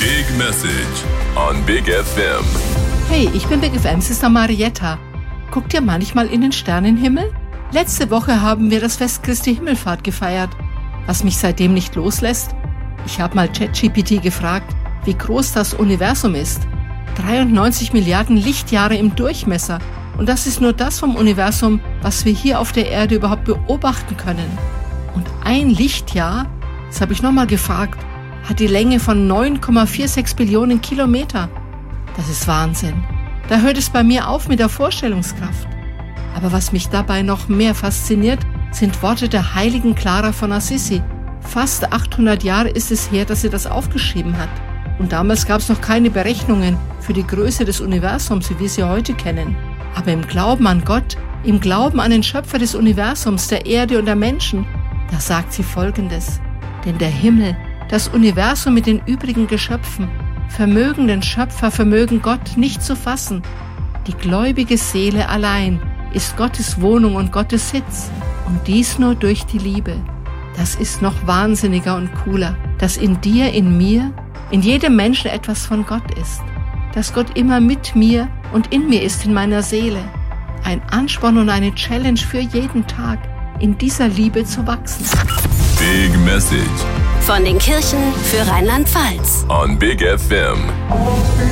Big Message on Big FM. Hey, ich bin Big FM Sister Marietta. Guckt ihr manchmal in den Sternenhimmel? Letzte Woche haben wir das Fest Christi Himmelfahrt gefeiert. Was mich seitdem nicht loslässt? Ich habe mal ChatGPT gefragt, wie groß das Universum ist. 93 Milliarden Lichtjahre im Durchmesser. Und das ist nur das vom Universum, was wir hier auf der Erde überhaupt beobachten können. Und ein Lichtjahr, das habe ich nochmal gefragt, hat die Länge von 9,46 Billionen Kilometer. Das ist Wahnsinn. Da hört es bei mir auf mit der Vorstellungskraft. Aber was mich dabei noch mehr fasziniert, sind Worte der heiligen Clara von Assisi. Fast 800 Jahre ist es her, dass sie das aufgeschrieben hat. Und damals gab es noch keine Berechnungen für die Größe des Universums, wie wir sie heute kennen. Aber im Glauben an Gott, im Glauben an den Schöpfer des Universums, der Erde und der Menschen, da sagt sie Folgendes: Denn der Himmel, das Universum mit den übrigen Geschöpfen, vermögen den Schöpfer, vermögen Gott nicht zu fassen. Die gläubige Seele allein ist Gottes Wohnung und Gottes Sitz. Und dies nur durch die Liebe. Das ist noch wahnsinniger und cooler, dass in dir, in mir, in jedem Menschen etwas von Gott ist. Dass Gott immer mit mir und in mir ist, in meiner Seele. Ein Ansporn und eine Challenge für jeden Tag, in dieser Liebe zu wachsen. Big Message Von den Kirchen für Rheinland-Pfalz. on Big FM.